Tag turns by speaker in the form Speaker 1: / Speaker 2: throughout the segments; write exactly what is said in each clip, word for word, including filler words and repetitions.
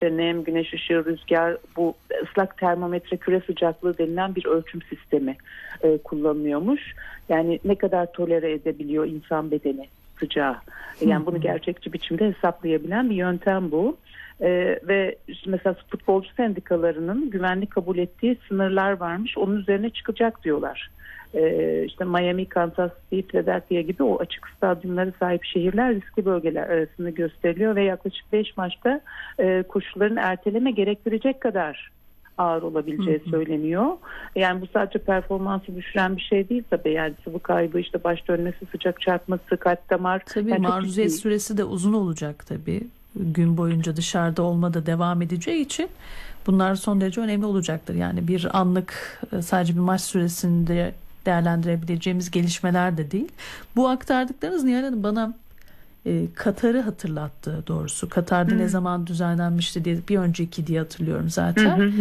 Speaker 1: İşte nem, güneş ışığı, rüzgar, bu ıslak termometre, küre sıcaklığı denilen bir ölçüm sistemi e, kullanılıyormuş. Yani ne kadar tolere edebiliyor insan bedeni sıcağı. Yani bunu gerçekçi biçimde hesaplayabilen bir yöntem bu. Ee, ve işte mesela futbolcu sendikalarının güvenli kabul ettiği sınırlar varmış. Onun üzerine çıkacak diyorlar. Ee, işte Miami, Kansas City, Philadelphia gibi o açık stadyumlara sahip şehirler riskli bölgeler arasında gösteriliyor ve yaklaşık beş maçta e, koşulların erteleme gerektirecek kadar ağır olabileceği hı hı. söyleniyor. Yani bu sadece performansı düşüren bir şey değil tabii. Yani sıvı kaybı, işte baş dönmesi, sıcak çarpması, kalp damar.
Speaker 2: Tabii
Speaker 1: yani
Speaker 2: maruziyet süresi de uzun olacak tabii. Gün boyunca dışarıda olma da devam edeceği için bunlar son derece önemli olacaktır. Yani bir anlık sadece bir maç süresinde değerlendirebileceğimiz gelişmeler de değil. Bu aktardıklarınız Nihal Hanım bana e, Katar'ı hatırlattı doğrusu. Katar'da hmm. ne zaman düzenlenmişti diye bir önceki diye hatırlıyorum zaten.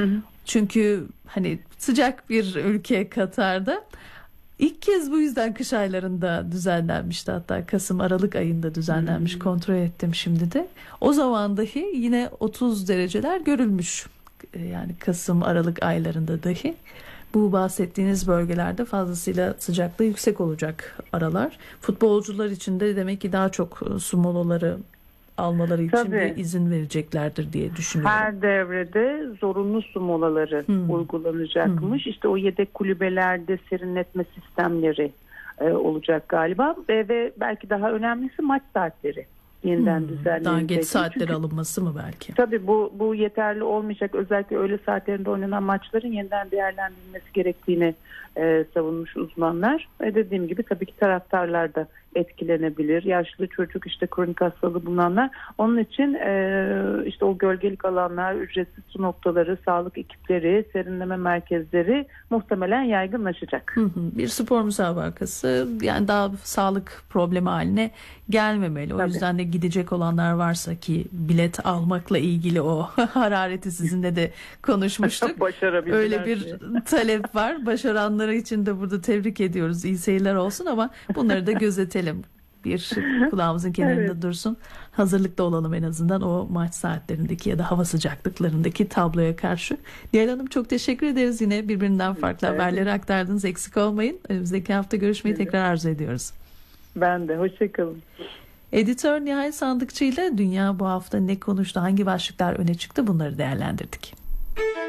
Speaker 2: Çünkü hani sıcak bir ülke Katar'da. İlk kez bu yüzden kış aylarında düzenlenmişti, hatta Kasım Aralık ayında düzenlenmiş, hmm. kontrol ettim şimdi de. O zaman dahi yine otuz dereceler görülmüş, yani Kasım Aralık aylarında dahi. Bu bahsettiğiniz bölgelerde fazlasıyla sıcaklığı yüksek olacak aralar. Futbolcular için de demek ki daha çok su molaları almaları için Tabii. bir izin vereceklerdir diye düşünüyorum.
Speaker 1: Her devrede zorunlu su molaları hmm. uygulanacakmış. Hmm. İşte o yedek kulübelerde serinletme sistemleri e, olacak galiba ve, ve belki daha önemlisi maç saatleri yeniden hmm. düzenlenecek.
Speaker 2: Daha geç saatleri alınması mı belki?
Speaker 1: Tabii bu bu yeterli olmayacak. Özellikle öğle saatlerinde oynanan maçların yeniden değerlendirilmesi gerektiğini e, savunmuş uzmanlar. Ve dediğim gibi tabii ki taraftarlar da etkilenebilir. Yaşlı çocuk, işte kronik hastalığı bulunanlar. Onun için e, işte o gölgelik alanlar, ücretsiz su noktaları, sağlık ekipleri, serinleme merkezleri muhtemelen yaygınlaşacak.
Speaker 2: Hı hı. Bir spor müsabakası yani daha sağlık problemi haline gelmemeli. O Tabii. yüzden de gidecek olanlar varsa, ki bilet almakla ilgili o harareti sizinle de konuşmuştuk. Öyle bir talep var. Başaranları için de burada tebrik ediyoruz. İyi seyirler olsun ama bunları da gözetelim. Bir kulağımızın kenarında evet. dursun. Hazırlıklı olalım en azından o maç saatlerindeki ya da hava sıcaklıklarındaki tabloya karşı. Nihal Hanım çok teşekkür ederiz. Yine birbirinden farklı evet. haberleri aktardınız. Eksik olmayın. Önümüzdeki hafta görüşmeyi evet. tekrar arzu ediyoruz.
Speaker 1: Ben de. Hoşçakalın.
Speaker 2: Editör Nihal Sandıkçı ile Dünya bu hafta ne konuştu, hangi başlıklar öne çıktı, bunları değerlendirdik.